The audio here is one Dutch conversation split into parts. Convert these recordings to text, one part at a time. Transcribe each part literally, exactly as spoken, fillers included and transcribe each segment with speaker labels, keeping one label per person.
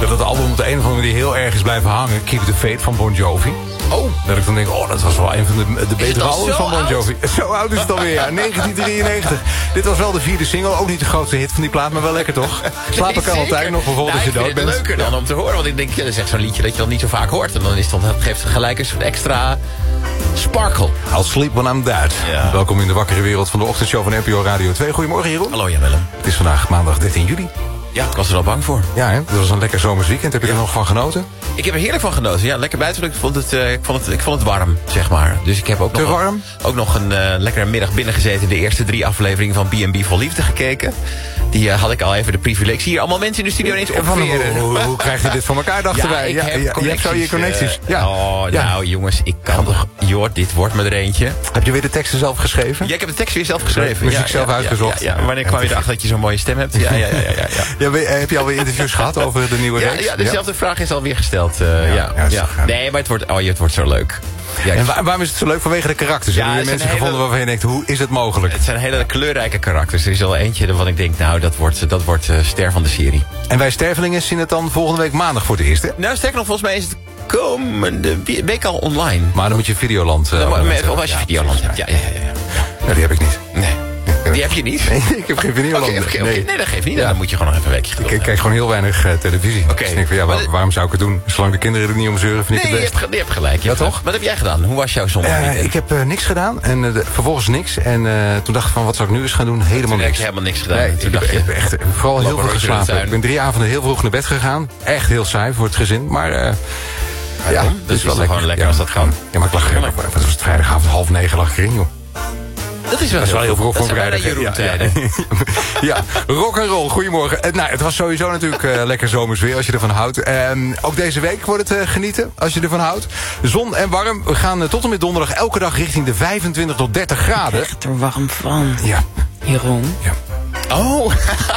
Speaker 1: Dat het album op de een of andere manier heel erg is blijven hangen. Keep the Faith van Bon Jovi.
Speaker 2: Oh.
Speaker 1: Dat ik dan denk, oh, dat was wel een van de, de betere albums van Bon
Speaker 2: oud?
Speaker 1: Jovi. Zo oud is het alweer, ja. negentien drieënnegentig. Dit was wel de vierde single. Ook niet de grootste hit van die plaat, maar wel lekker toch? Slapen kan altijd nog, bijvoorbeeld
Speaker 2: nou,
Speaker 1: als je dood bent.
Speaker 2: Het leuker dan om te horen, want ik denk, dat is echt zo'n liedje dat je dan niet zo vaak hoort. En dan is het, dat geeft gelijk een soort extra sparkle.
Speaker 1: I'll sleep when I'm dead.
Speaker 2: Ja.
Speaker 1: Welkom in de wakkere wereld van de ochtendshow van N P O Radio twee. Goedemorgen, Jeroen.
Speaker 2: Hallo, ja Willem.
Speaker 1: Het is vandaag maandag dertien juli.
Speaker 2: Ja, ik was er al bang voor.
Speaker 1: Ja, hè? Dat was een lekker zomers weekend. Heb je er nog van genoten?
Speaker 2: Ik heb er heerlijk van genoten. Ja, lekker buiten. Ik vond het, uh, ik vond het, ik vond het warm, zeg maar. Dus ik heb ook
Speaker 1: Te
Speaker 2: nog,
Speaker 1: warm?
Speaker 2: ook nog een uh, lekkere middag binnengezeten. De eerste drie afleveringen van B en B Vol Liefde gekeken. Die uh, had ik al even de privilege. Hier allemaal mensen in de studio ineens opveren.
Speaker 1: Hoe, hoe, hoe krijg je dit voor elkaar, dachten
Speaker 2: Ja,
Speaker 1: wij?
Speaker 2: ik
Speaker 1: Ja,
Speaker 2: heb
Speaker 1: ja, je hebt zo je connecties.
Speaker 2: Uh,
Speaker 1: ja.
Speaker 2: Oh,
Speaker 1: ja.
Speaker 2: nou jongens, ik kan toch... Joh, dit wordt me er eentje.
Speaker 1: Heb je weer de teksten zelf geschreven?
Speaker 2: Ja, ik heb de tekst weer zelf geschreven.
Speaker 1: Muziek
Speaker 2: ja,
Speaker 1: zelf
Speaker 2: ja,
Speaker 1: uitgezocht.
Speaker 2: Ja, ja, ja. Wanneer kwam je erachter dat je zo'n mooie stem hebt? Ja, ja, ja. ja, ja, ja.
Speaker 1: Ja, heb je alweer interviews gehad over de nieuwe
Speaker 2: Ja,
Speaker 1: reeks?
Speaker 2: ja, dezelfde ja. vraag is alweer gesteld. Uh, ja,
Speaker 1: ja,
Speaker 2: ja,
Speaker 1: ja.
Speaker 2: ja. Nee, maar het wordt, oh, het wordt zo leuk. Ja,
Speaker 1: en waar, waarom is het zo leuk? Vanwege de karakters.
Speaker 2: Ja,
Speaker 1: Heb je mensen
Speaker 2: hele...
Speaker 1: gevonden waarvan je denkt, hoe is het mogelijk?
Speaker 2: Het zijn hele kleurrijke karakters. Er is al eentje waarvan ik denk, nou, dat wordt, dat wordt uh, ster van de serie.
Speaker 1: En wij stervelingen zien het dan volgende week maandag voor het eerst, hè?
Speaker 2: Nou, sterker nog, volgens mij is het komende week al online.
Speaker 1: Maar dan moet je Videoland... Uh,
Speaker 2: dan, met, of als je ja, Videoland hebt. Ja, ja, ja, ja.
Speaker 1: ja, die heb ik niet.
Speaker 2: Nee. Die heb je niet?
Speaker 1: Nee, ik heb geen Videoland.
Speaker 2: Okay, okay, okay.
Speaker 1: Nee.
Speaker 2: nee, dat geeft niet.
Speaker 1: Ja.
Speaker 2: Dan moet je gewoon nog even een weekje geduld
Speaker 1: Ik kijk gewoon heel weinig uh, televisie.
Speaker 2: Okay.
Speaker 1: Dus ik denk van, ja, waar, waarom zou ik het doen? Zolang de kinderen er niet om zeuren, vind ik
Speaker 2: nee,
Speaker 1: het best.
Speaker 2: Nee, je, je hebt gelijk. Je
Speaker 1: ja,
Speaker 2: hebt
Speaker 1: toch?
Speaker 2: Wat heb jij gedaan? Hoe was jouw zondag?
Speaker 1: Uh, ik heb uh, niks gedaan en uh, de, vervolgens niks. En uh, toen dacht ik van, wat zou ik nu eens gaan doen? Helemaal
Speaker 2: toen
Speaker 1: niks.
Speaker 2: heb je helemaal niks gedaan.
Speaker 1: Nee,
Speaker 2: toen
Speaker 1: ik
Speaker 2: dacht
Speaker 1: heb
Speaker 2: je,
Speaker 1: echt vooral heel veel geslapen. Ik ben drie avonden heel vroeg naar bed gegaan. Echt heel saai voor het gezin. Maar uh,
Speaker 2: ja,
Speaker 1: ja,
Speaker 2: dat is, is wel lekker, gewoon lekker ja, als dat kan.
Speaker 1: Ja, maar ik lag er. Wat was het vrijdagavond half negen lag ik erin, joh.
Speaker 2: Dat is wel,
Speaker 1: dat is wel heel vroeg voor vrijdag.
Speaker 2: Ja, ja, ja.
Speaker 1: ja, rock and roll. Goedemorgen. Uh, nou, het was sowieso natuurlijk uh, lekker zomers weer als je ervan houdt. Uh, ook deze week wordt het uh, genieten als je ervan houdt. Zon en warm. We gaan uh, tot en met donderdag elke dag richting de vijfentwintig tot dertig graden.
Speaker 3: Ik krijg er warm van.
Speaker 1: Ja.
Speaker 3: Jeroen.
Speaker 1: Ja.
Speaker 2: Oh,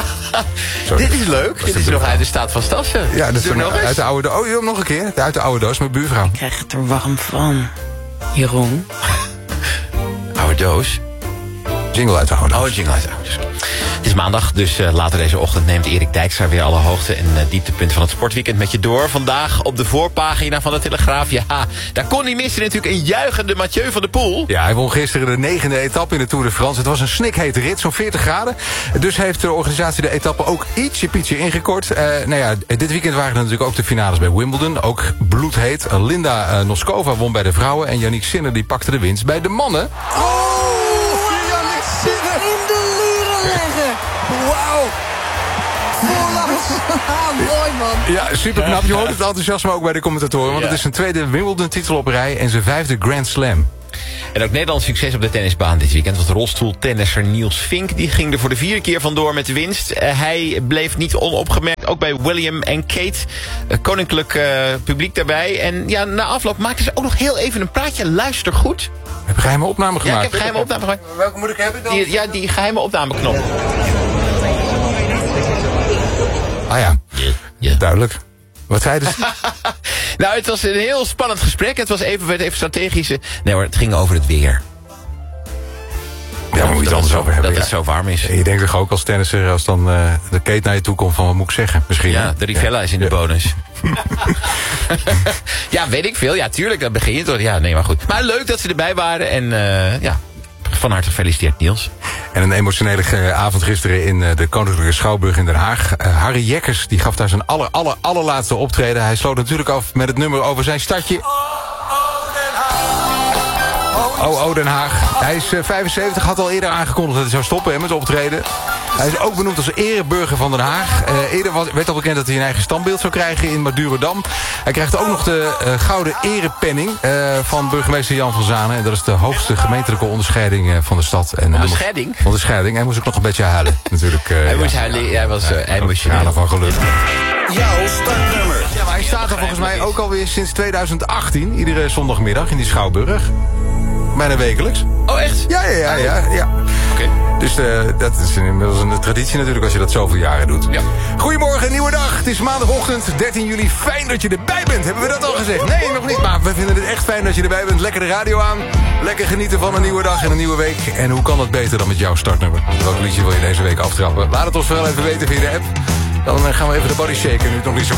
Speaker 2: dit is leuk. Dit is nog uit de staat van Stassen.
Speaker 1: Ja, dat is nog uit de oude doos. Oh, joh, nog een keer. Uit de oude doos met buurvrouw.
Speaker 3: Ik krijg het er warm van. Jeroen.
Speaker 2: Oude doos.
Speaker 1: Jingle uit de oude doos.
Speaker 2: Oh, jingle uit de oude doos. Het is maandag, dus uh, later deze ochtend neemt Erik Dijkstra weer alle hoogte en uh, dieptepunten van het sportweekend met je door. Vandaag op de voorpagina van de Telegraaf. Ja, daar kon hij missen natuurlijk een juichende Mathieu van der Poel.
Speaker 1: Ja, hij won gisteren de negende etappe in de Tour de France. Het was een snikhete rit, zo'n veertig graden. Dus heeft de organisatie de etappe ook ietsje pietje ingekort. Uh, nou ja, dit weekend waren er natuurlijk ook de finales bij Wimbledon. Ook bloedheet. Linda uh, Noskova won bij de vrouwen en Yannick Sinner die pakte de winst bij de mannen.
Speaker 3: Oh, Yannick Sinner in de luren leggen. Wauw. Mooi man.
Speaker 1: Ja, super knap. Je hoort het enthousiasme ook bij de commentatoren. Want ja. Het is zijn tweede Wimbledon-titel op rij en zijn vijfde Grand Slam.
Speaker 2: En ook Nederlands succes op de tennisbaan dit weekend. Want rolstoeltennisser Niels Fink die ging er voor de vierde keer vandoor met de winst. Uh, hij bleef niet onopgemerkt. Ook bij William en Kate. Uh, koninklijk uh, publiek daarbij. En ja, na afloop maakten ze ook nog heel even een praatje. Luister goed.
Speaker 1: Ik heb een geheime opname gemaakt.
Speaker 2: Ja, ik heb een geheime opname gemaakt.
Speaker 1: Welke moet ik hebben dan?
Speaker 2: Die, ja, die geheime opnameknop.
Speaker 1: Ah ja,
Speaker 2: yeah, yeah.
Speaker 1: Duidelijk. Wat zeiden ze?
Speaker 2: Nou, het was een heel spannend gesprek. Het was even, werd even strategische... Nee hoor, het ging over het weer.
Speaker 1: Ja, maar moet je het anders over hebben.
Speaker 2: Dat
Speaker 1: ja.
Speaker 2: het zo warm is.
Speaker 1: En je denkt toch ook als tennisser, als dan uh, de Kate naar je toe komt van wat moet ik zeggen? Misschien.
Speaker 2: Ja, de Rivella ja. is in de bonus. Ja, weet ik veel. Ja, tuurlijk, dat begin je toch. Ja, nee, maar goed. Maar leuk dat ze erbij waren. En uh, ja, van harte gefeliciteerd, Niels.
Speaker 1: En een emotionele avond gisteren in de Koninklijke Schouwburg in Den Haag. Uh, Harry Jekkers die gaf daar zijn aller, aller, allerlaatste optreden. Hij sloot natuurlijk af met het nummer over zijn stadje. Oh, oh, Den Haag. Hij is uh, vijfenzeventig, had al eerder aangekondigd dat hij zou stoppen hè, met optreden. Hij is ook benoemd als ereburger van Den Haag. Uh, eerder was, werd al bekend dat hij een eigen standbeeld zou krijgen in Madurodam. Hij krijgt ook nog de uh, gouden erepenning uh, van burgemeester Jan van Zanen. En dat is de hoogste gemeentelijke onderscheiding uh, van de stad. En
Speaker 2: onderscheiding?
Speaker 1: Moest, onderscheiding. Hij moest ook nog een beetje huilen. Natuurlijk, uh,
Speaker 2: hij
Speaker 1: ja,
Speaker 2: moest huilen. Ja, hij was uh, hij emotioneel.
Speaker 1: van geluk.
Speaker 4: Jouw startnummer.
Speaker 1: Ja, maar hij staat er volgens mij ook alweer sinds tweeduizend achttien. Iedere zondagmiddag in die Schouwburg. Bijna wekelijks.
Speaker 2: Oh, echt?
Speaker 1: Ja, ja, ja. ja, ja.
Speaker 2: Oké. Okay.
Speaker 1: Dus uh, dat is inmiddels een traditie natuurlijk als je dat zoveel jaren doet.
Speaker 2: Ja.
Speaker 1: Goedemorgen, nieuwe dag. Het is maandagochtend, dertien juli. Fijn dat je erbij bent. Hebben we dat al gezegd? Nee, nog niet. Maar we vinden het echt fijn dat je erbij bent. Lekker de radio aan. Lekker genieten van een nieuwe dag en een nieuwe week. En hoe kan dat beter dan met jouw startnummer? Welk liedje wil je deze week aftrappen? Laat het ons vooral even weten via de app. Dan gaan we even de body shaken nu het nog niet zo